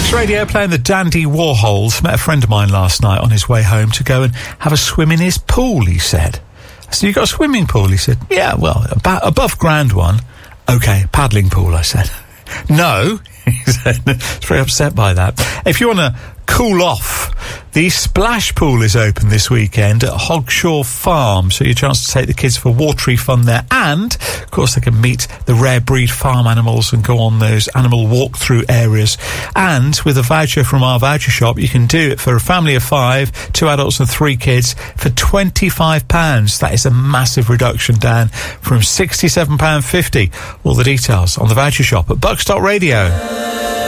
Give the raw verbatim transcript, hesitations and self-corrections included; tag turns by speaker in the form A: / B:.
A: Bucks Radio playing the Dandy Warhols. Met a friend of mine last night on his way home to go and have a swim in his pool, he said. I said, you got a swimming pool? He said, yeah, well, about above ground one. OK, paddling pool, I said. No, he said. He's very upset by that. If you want to cool off, the splash pool is open this weekend at Hogshaw Farm, so your chance to take the kids for watery fun there, and of course they can meet the rare breed farm animals and go on those animal walk-through areas. And with a voucher from our voucher shop, you can do it for a family of five, two adults and three kids, for twenty-five pounds. That is a massive reduction, Dan, from sixty-seven pounds fifty. All the details on the voucher shop at bucks dot radio.